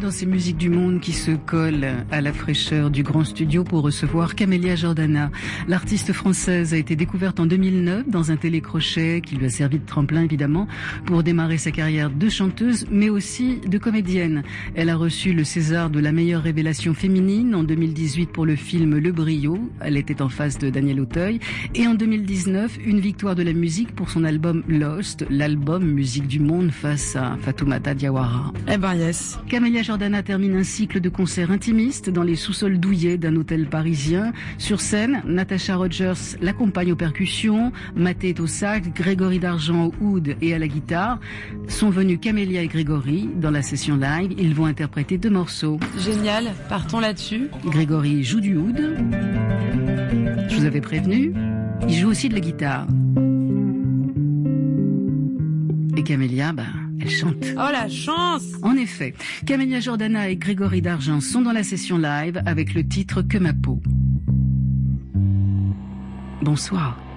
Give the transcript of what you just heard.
dans ces musiques du monde qui se collent à la fraîcheur du grand studio pour recevoir Camélia Jordana. L'artiste française a été découverte en 2009 dans un télécrochet qui lui a servi de tremplin évidemment pour démarrer sa carrière de chanteuse mais aussi de comédienne. Elle a reçu le César de la meilleure révélation féminine en 2018 pour le film Le Brio. Elle était en face de Daniel Auteuil. Et en 2019, une victoire de la musique pour son album Lost, l'album musique du monde face à Fatoumata Diawara. Eh ben yes. Camélia Jordana termine un cycle de concerts intimistes dans les sous-sols douillets d'un hôtel parisien. Sur scène, Natasha Rogers l'accompagne aux percussions, Mathé est au sax, Grégory Dargent au oud et à la guitare. Sont venus Camélia et Grégory dans la session live. Ils vont interpréter 2 morceaux. Génial, partons là-dessus. Grégory joue du oud. Je vous avais prévenu, il joue aussi de la guitare. Et Camélia, elle chante. Oh la chance! En effet, Camélia Jordana et Grégory Dargent sont dans la session live avec le titre Que ma peau. Bonsoir.